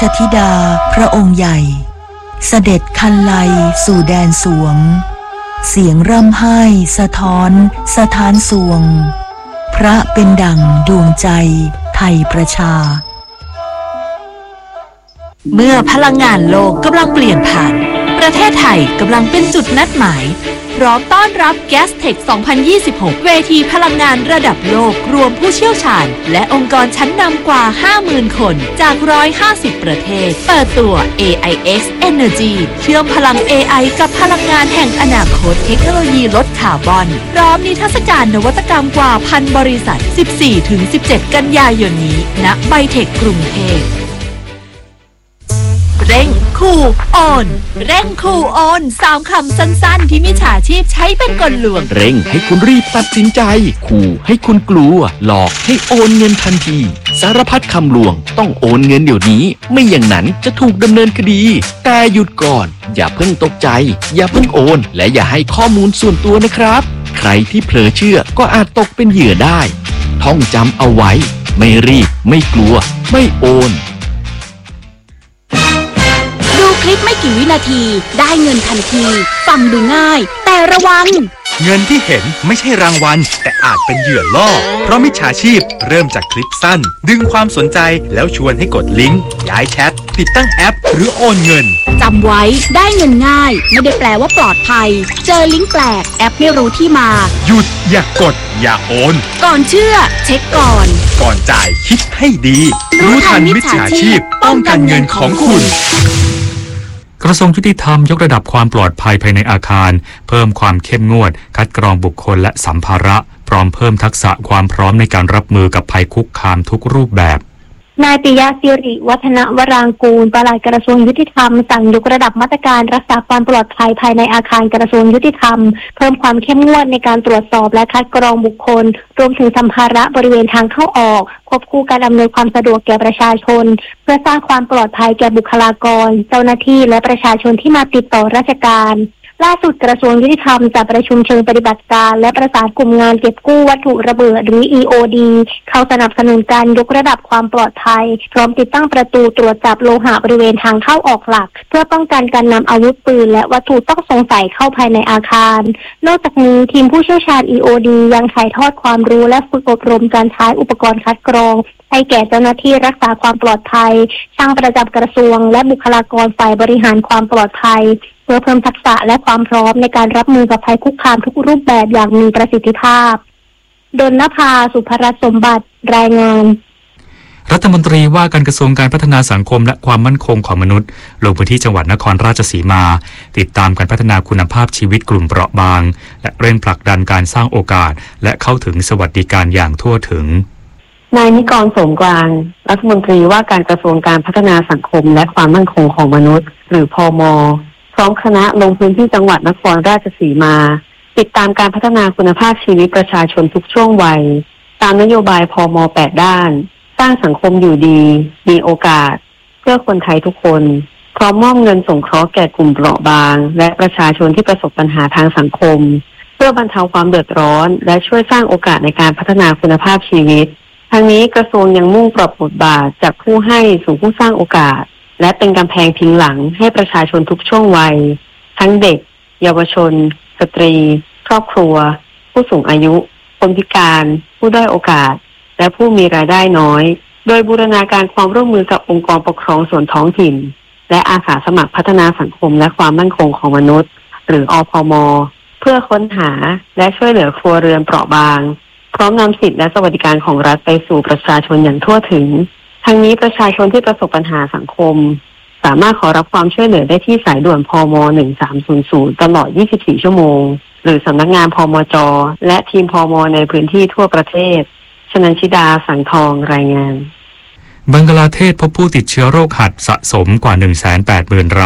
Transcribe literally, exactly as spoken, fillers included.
ธิดาพระองค์ใหญ่เสด็จคันไลสู่แดนสวงเสียงร่ำไห้สะท้อนสถานสวงพระเป็นดั่งดวงใจไทยประชาเมื่อพลังงานโลกกำลังเปลี่ยนผ่านประเทศไทยกำลังเป็นจุดนัดหมายพร้อมต้อนรับ Gastech สองพันยี่สิบหก เวทีพลังงานระดับโลกรวมผู้เชี่ยวชาญและองค์กรชั้นนำกว่า ห้าหมื่น คนจากหนึ่งร้อยห้าสิบประเทศเปิดตัว เอ ไอ เอ็กซ์ Energy เชื่อมพลัง เอ ไอ กับพลังงานแห่งอนาคตเทคโนโลยีลดคาร์บอนพร้อมนิทรรศการนวัตกรรมกว่าพันบริษัท สิบสี่ถึงสิบเจ็ด กันยายนนี้ณไบเทคกรุงเทพเร่งคูออนเร่งคูออนสามคำสั้นๆที่มิจฉาชีพใช้เป็นกลลวงเร่งให้คุณรีบตัดสินใจขู่ให้คุณกลัวหลอกให้โอนเงินทันทีสารพัดคำลวงต้องโอนเงินเดี๋ยวนี้ไม่อย่างนั้นจะถูกดำเนินคดีแต่หยุดก่อนอย่าเพิ่งตกใจอย่าเพิ่งโอนและอย่าให้ข้อมูลส่วนตัวนะครับใครที่เผลอเชื่อก็อาจตกเป็นเหยื่อได้ท่องจำเอาไว้ไม่รีบไม่กลัวไม่โอนคลิปไม่กี่วินาทีได้เงินทันทีฟังดูง่ายแต่ระวังเงินที่เห็นไม่ใช่รางวัลแต่อาจเป็นเหยื่อล่อเพราะมิจฉาชีพเริ่มจากคลิปสั้นดึงความสนใจแล้วชวนให้กดลิงก์ย้ายแชทติดตั้งแอปหรือโอนเงินจำไว้ได้เงินง่ายไม่ได้แปลว่าปลอดภัยเจอลิงก์แปลกแอปไม่รู้ที่มาหยุดอย่ากกดอย่าโอนก่อนเชื่อเช็คก่อนก่อนจ่ายคิดให้ดีรู้ทันมิจฉาชีพป้องกันเงินของคุณกระทรวงยุติธรรมยกระดับความปลอดภัยภายในอาคารเพิ่มความเข้มงวดคัดกรองบุคคลและสัมภาระพร้อมเพิ่มทักษะความพร้อมในการรับมือกับภัยคุกคามทุกรูปแบบนายปิยะศิริวัฒนวรางกูลปลัดกระทรวงยุติธรรมสั่งยกระดับมาตรการรักษาความปลอดภัยภายในอาคารกระทรวงยุติธรรมเพิ่มความเข้มงวดในการตรวจสอบและคัดกรองบุคคลรวมถึงสัมภาระบริเวณทางเข้าออกควบคู่การอำนวยความสะดวกแก่ประชาชนเพื่อสร้างความปลอดภัยแก่บุคลากรเจ้าหน้าที่และประชาชนที่มาติดต่อราชการล่าสุดกระทรวงยุติธรรมจัดประชุมเชิงปฏิบัติการและประสานกลุ่มงานเก็บกู้วัตถุระเบิดหรือ อี โอ ดี เข้าสนับสนุนการยกระดับความปลอดภัยพร้อมติดตั้งประตูตรวจจับโลหะบริเวณทางเข้าออกหลักเพื่อป้องกันการนำอาวุธปืนและวัตถุต้องสงสัยเข้าภายในอาคารนอกจากนี้ทีมผู้เชี่ยวชาญ อี โอ ดี ยังถ่ายทอดความรู้และฝึกอบรมการใช้อุปกรณ์คัดกรองให้แก่เจ้าหน้าที่รักษาความปลอดภัยช่างประจำกระทรวงและบุคลากรฝ่ายบริหารความปลอดภัยเพื่อเพิ่มทักษะและความพร้อมในการรับมือกับภัยคุกคามทุกรูปแบบอย่างมีประสิทธิภาพดลนภาสุภรัตน์สมบัติรายงานรัฐมนตรีว่าการกระทรวงการพัฒนาสังคมและความมั่นคงของมนุษย์ลงพื้นที่จังหวัดนครราชสีมาติดตามการพัฒนาคุณภาพชีวิตกลุ่มเปราะบางและเร่งผลักดันการสร้างโอกาสและเข้าถึงสวัสดิการอย่างทั่วถึงนายนิกร โสมกลางรัฐมนตรีว่าการกระทรวงการพัฒนาสังคมและความมั่นคงของมนุษย์หรือพม.พร้อมคณะลงพื้นที่จังหวัดนครราชสีมาติดตามการพัฒนาคุณภาพชีวิตประชาชนทุกช่วงวัยตามนโยบายพม.แปดด้านสร้างสังคมอยู่ดีมีโอกาสเพื่อคนไทยทุกคนพร้อมมอบเงินสงเคราะห์แก่กลุ่มเปราะบางและประชาชนที่ประสบปัญหาทางสังคมเพื่อบรรเทาความเดือดร้อนและช่วยสร้างโอกาสในการพัฒนาคุณภาพชีวิตทางนี้กระทรวงยังมุ่งปรับบทบาทจากผู้ให้สู่ผู้สร้างโอกาสและเป็นกำแพงพิงหลังให้ประชาชนทุกช่วงวัยทั้งเด็กเยาวชนสตรีครอบครัวผู้สูงอายุคนพิการผู้ด้อยโอกาสและผู้มีรายได้น้อยโดยบูรณาการความร่วมมือกับองค์กรปกครองส่วนท้องถิ่นและอาสาสมัครพัฒนาสังคมและความมั่นคงของมนุษย์หรืออพม.เพื่อค้นหาและช่วยเหลือครัวเรือนเปราะบางพร้อมนำสิทธิและสวัสดิการของรัฐไปสู่ประชาชนอย่างทั่วถึงทั้งนี้ประชาชนที่ประสบปัญหาสังคมสามารถขอรับความช่วยเหลือได้ที่สายด่วนพม. หนึ่งสามศูนย์ศูนย์ตลอดยี่สิบสี่ชั่วโมงหรือสำนักงานพมจ.และทีมพม.ในพื้นที่ทั่วประเทศชนันชิดาสังทองรายงานบังกลาเทศพบผู้ติดเชื้อโรคหัดสะสมกว่า หนึ่งแสนแปดหมื่น ราย